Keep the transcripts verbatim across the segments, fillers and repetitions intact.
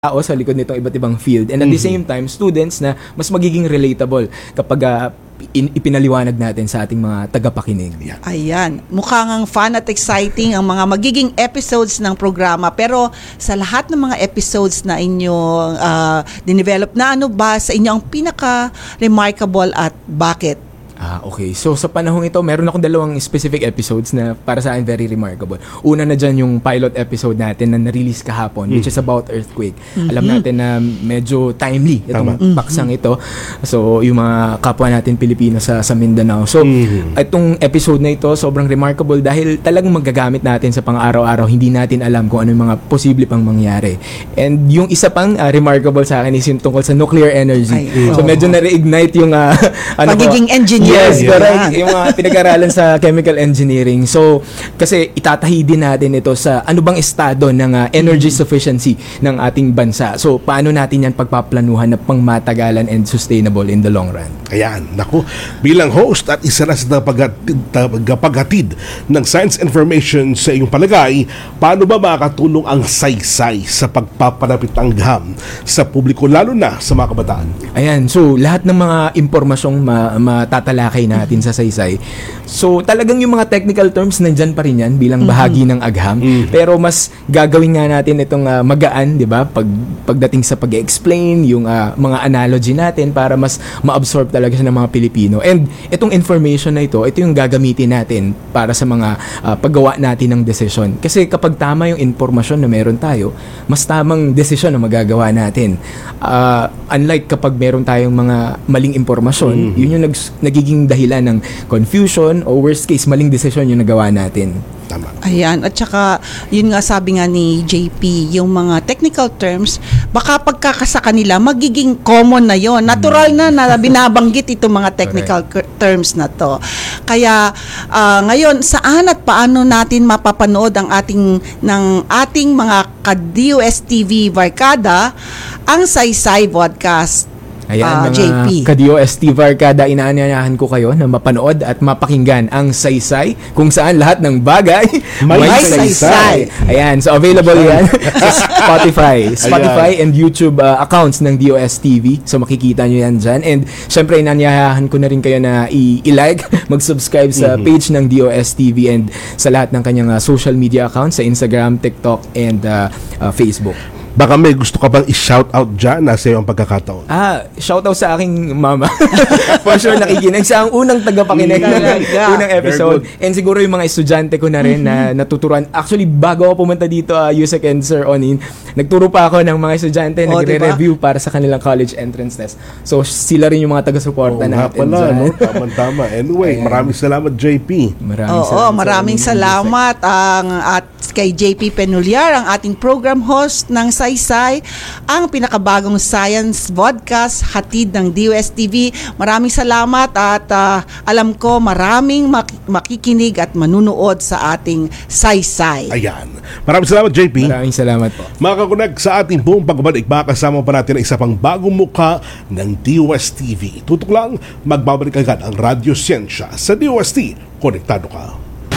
tao sa likod nitong iba't ibang field, and at mm-hmm. the same time students na mas magiging relatable kapag uh, in, ipinaliwanag natin sa ating mga tagapakinig. Yeah. Ayan, mukha ngang fun at exciting ang mga magiging episodes ng programa, pero sa lahat ng mga episodes na inyong uh, dinevelop, na ano ba sa inyo ang pinaka remarkable at bakit? Ah, okay. So, sa panahong ito, meron akong dalawang specific episodes na para sa akin very remarkable. Una na dyan yung pilot episode natin na na-release kahapon, mm. which is about earthquake. Mm-hmm. Alam natin na medyo timely itong mm-hmm. paksang ito. So, yung mga kapwa natin Pilipino sa, sa Mindanao. So, mm-hmm. itong episode na ito, sobrang remarkable dahil talagang magagamit natin sa pang-araw-araw. Hindi natin alam kung ano yung mga posible pang mangyari. And yung isa pang uh, remarkable sa akin is yung tungkol sa nuclear energy. Ay, so, oh. medyo na-reignite yung uh, ano pagiging ko, engineer. Yes, yeah. correct. Yung mga pinag-aralan sa chemical engineering. So, kasi itatahi din natin ito sa ano bang estado ng uh, energy mm-hmm. sufficiency ng ating bansa. So, paano natin yan pagpaplanuhan na pangmatagalan and sustainable in the long run? Ayan, naku. Bilang host at isa na sa tagapaghatid ng science information sa iyong palagay, paano ba makakatulong ang saysay sa pagpapalapit ng agham sa publiko, lalo na sa mga kabataan? Ayan, so lahat ng mga impormasyong ma- matatalakay natin sa saysay, so talagang yung mga technical terms nandyan pa rin yan bilang bahagi mm-hmm. ng agham, mm-hmm. pero mas gagawin nga natin itong uh, magaan, di ba? Pag, pagdating sa pag-explain, yung uh, mga analogy natin para mas ma-absorb talaga siya ng mga Pilipino. And itong information na ito, ito yung gagamitin natin para sa mga uh, paggawa natin ng desisyon. Kasi kapag tama yung informasyon na meron tayo, mas tamang desisyon na magagawa natin. Uh, unlike kapag meron tayong mga maling impormasyon, mm-hmm. yun yung nag- nagiging dahilan ng confusion o worst case, maling desisyon yung nagawa natin. Tama. Ayan, at saka yun nga sabi nga ni J P, yung mga technical terms, baka pagkakasa kanila magiging common na yon, natural na na binabanggit itong mga technical okay. terms na to. Kaya uh, ngayon, saan at paano natin mapapanood ang ating ng ating mga ka-D O S T V Barkada ang Saysay Vodcast? Ayan, uh, mga J P. ka-D O S T Barkada, inaanyayahan ko kayo na mapanood at mapakinggan ang Saysay, kung saan lahat ng bagay may, may saysay. Ayan, so available yan sa Spotify, Spotify and YouTube uh, accounts ng D O S T V. So makikita nyo yan dyan. And syempre, inaanyayahan ko na rin kayo na i- i-like, mag-subscribe sa mm-hmm. page ng D O S T V and sa lahat ng kanyang uh, social media accounts sa Instagram, TikTok, and uh, uh, Facebook. Baka may gusto ka bang i-shoutout dyan na sa iyo ang pagkakataon? Ah, shoutout sa aking mama. For sure nakikinig. Siya ang unang tagapakinig ng yeah. unang episode. And siguro yung mga estudyante ko na rin mm-hmm. na natuturuan. Actually, bago ako pumunta dito, uh, Yusek and Sir Onin, nagturo pa ako ng mga estudyante, oh, nagre-review diba? Para sa kanilang college entrance test. So, sila rin yung mga taga-suporta oh, natin. Pala, no? Tama-tama. Anyway, ayan. Maraming salamat, J P. Maraming oh, salamat. Oh, maraming sa salamat ang at kay J P Penuliar, ang ating program host ng Saysay, ang pinakabagong science vodcast hatid ng D O S T V. Maraming salamat at uh, alam ko maraming mak- makikinig at manunood sa ating Saysay. Ayan. Maraming salamat, J P. Maraming salamat po. Makakonect sa ating buong pagbabalik, makakasama pa natin ang isa pang bagong mukha ng D O S T V. Tutok lang, magbabalik agad ang Radyo Siyensya sa D O S T. Konektado ka.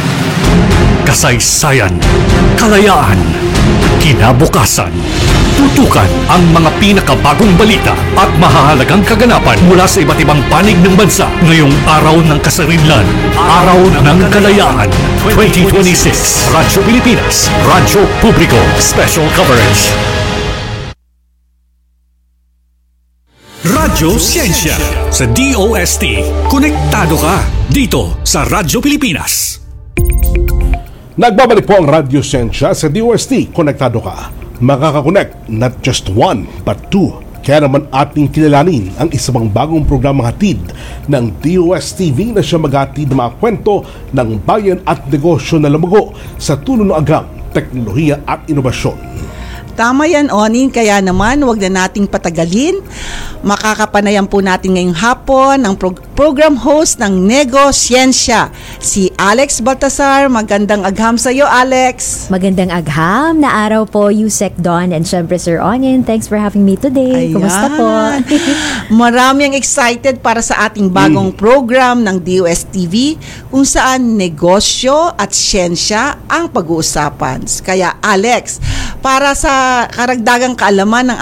Kasaysayan, kalayaan, kinabukasan. Tutukan ang mga pinakabagong balita at mahahalagang kaganapan mula sa iba't ibang panig ng bansa ngayong araw ng kasarinlan, araw ng kalayaan. twenty twenty-six, Radyo Pilipinas, Radyo Publiko, Special Coverage. Radyo Siyensya sa D O S T. Konektado ka dito sa Radyo Pilipinas. Nagbabalik po ang Radyo Siyensya sa D O S T. Konektado ka. Makakakonect not just one but two. Kaya naman ating kilalanin ang isang bagong programang hatid ng D O S T V na siya maghatid ng mga kwento ng bayan at negosyo na lumago sa tulong ng agham, teknolohiya at inobasyon. Tama yan, Onin. Kaya naman, wag na nating patagalin. Makakapanayan po natin ngayong hapon ang pro- program host ng Nego Siyensya, si Alex Baltasar. Magandang agham sa iyo, Alex. Magandang agham na araw po, Yusek Don, and syempre Sir Onin. Thanks for having me today. Ayan. Kumusta po? Marami ang excited para sa ating bagong mm. program ng D O S T V kung saan negosyo at siyensya ang pag-uusapan. Kaya, Alex, para sa karagdagang kaalaman ng